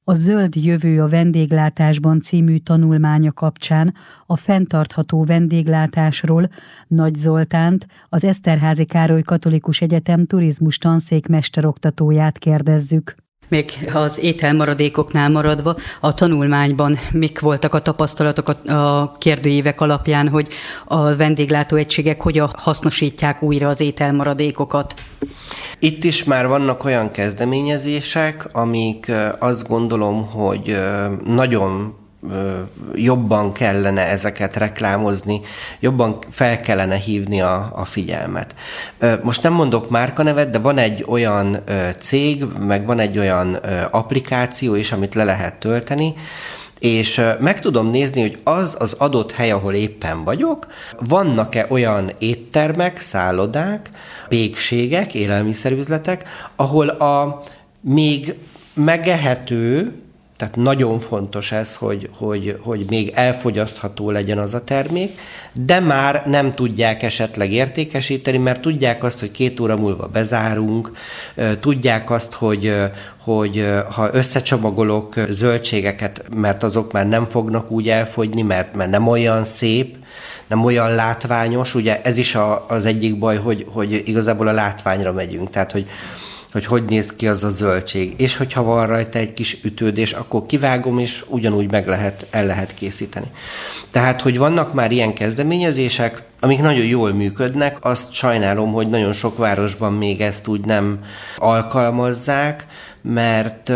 A Zöld jövő a vendéglátásban című tanulmánya kapcsán a fenntartható vendéglátásról Nagy Zoltánt, az Eszterházy Károly Katolikus Egyetem turizmus tanszék mesteroktatóját kérdezzük. Még az ételmaradékoknál maradva, a tanulmányban mik voltak a tapasztalatok a kérdőívek alapján, hogy a vendéglátóegységek hogyan hasznosítják újra az ételmaradékokat? Itt is már vannak olyan kezdeményezések, amik azt gondolom, hogy nagyon jobban kellene ezeket reklámozni, jobban fel kellene hívni a figyelmet. Most nem mondok márkanevet, de van egy olyan cég, meg van egy olyan applikáció is, amit le lehet tölteni, és meg tudom nézni, hogy az adott hely, ahol éppen vagyok, vannak-e olyan éttermek, szállodák, pékségek, élelmiszerüzletek, ahol a még megehető, tehát nagyon fontos ez, hogy még elfogyasztható legyen az a termék, de már nem tudják esetleg értékesíteni, mert tudják azt, hogy 2 óra múlva bezárunk, tudják azt, hogy ha összecsomagolok zöldségeket, mert azok már nem fognak úgy elfogyni, mert nem olyan szép, nem olyan látványos, ugye ez is az egyik baj, hogy igazából a látványra megyünk, tehát hogy néz ki az a zöldség, és hogyha van rajta egy kis ütődés, akkor kivágom, és ugyanúgy el lehet készíteni. Tehát, hogy vannak már ilyen kezdeményezések, amik nagyon jól működnek, azt sajnálom, hogy nagyon sok városban még ezt úgy nem alkalmazzák, mert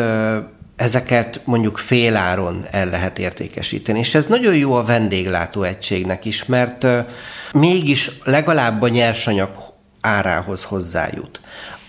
ezeket mondjuk féláron el lehet értékesíteni. És ez nagyon jó a vendéglátóegységnek is, mert mégis legalább a nyersanyag árához hozzájut.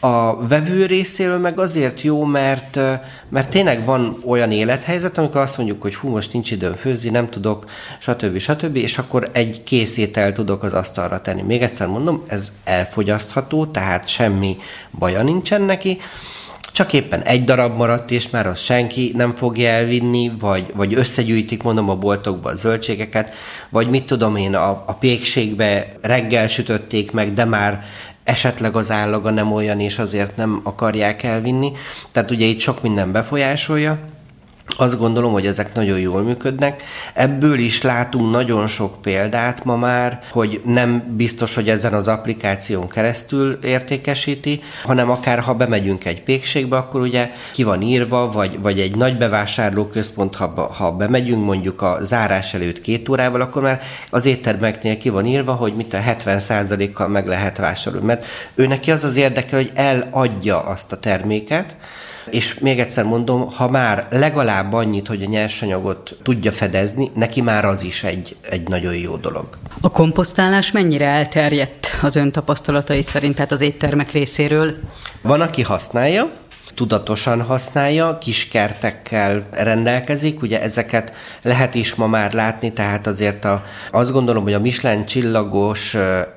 A vevő részéről meg azért jó, mert tényleg van olyan élethelyzet, amikor azt mondjuk, hogy most nincs időm főzni, nem tudok, stb. És akkor egy kész ételt tudok az asztalra tenni. Még egyszer mondom, ez elfogyasztható, tehát semmi baja nincsen neki, csak éppen egy darab maradt, és már azt senki nem fogja elvinni, vagy összegyűjtik, mondom, a boltokba a zöldségeket, vagy mit tudom én, a pékségbe reggel sütötték meg, de már esetleg az állaga nem olyan, és azért nem akarják elvinni. Tehát ugye itt sok minden befolyásolja. Azt gondolom, hogy ezek nagyon jól működnek. Ebből is látunk nagyon sok példát ma már, hogy nem biztos, hogy ezen az applikáción keresztül értékesíti, hanem akár ha bemegyünk egy pékségbe, akkor ugye ki van írva, vagy egy nagy bevásárlóközpont, ha bemegyünk mondjuk a zárás előtt 2 órával, akkor már az éttermeknél ki van írva, hogy mit a 70%-kal meg lehet vásárolni. Mert ő neki az érdekel, hogy eladja azt a terméket, és még egyszer mondom, ha már legalább annyit, hogy a nyersanyagot tudja fedezni, neki már az is egy nagyon jó dolog. A komposztálás mennyire elterjedt az ön tapasztalatai szerint, tehát az éttermek részéről? Van, aki használja, tudatosan használja, kis kertekkel rendelkezik, ugye ezeket lehet is ma már látni, tehát azért azt gondolom, hogy a Michelin csillagos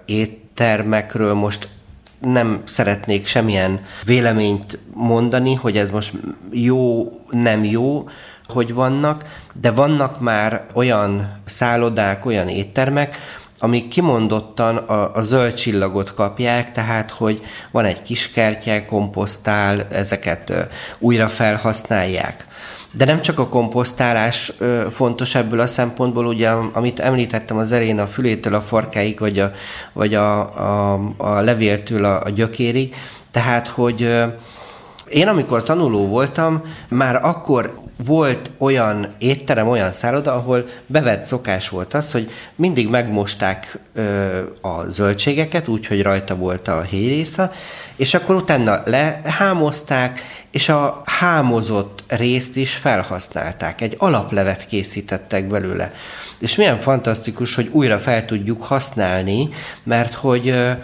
éttermekről most nem szeretnék semmilyen véleményt mondani, hogy ez most jó, nem jó, hogy vannak, de vannak már olyan szállodák, olyan éttermek, amik kimondottan a zöld csillagot kapják, tehát hogy van egy kis kertje, komposztál, ezeket újra felhasználják. De nem csak a komposztálás fontos ebből a szempontból, ugye, amit említettem az elején, a fülétől a farkáig, vagy a levéltől a gyökérig. Tehát, hogy én amikor tanuló voltam, már akkor volt olyan étterem, olyan szálloda, ahol bevett szokás volt az, hogy mindig megmosták a zöldségeket, úgyhogy rajta volt a héjrésze, és akkor utána lehámozták, és a hámozott részt is felhasználták. Egy alaplevet készítettek belőle. És milyen fantasztikus, hogy újra fel tudjuk használni, mert hogy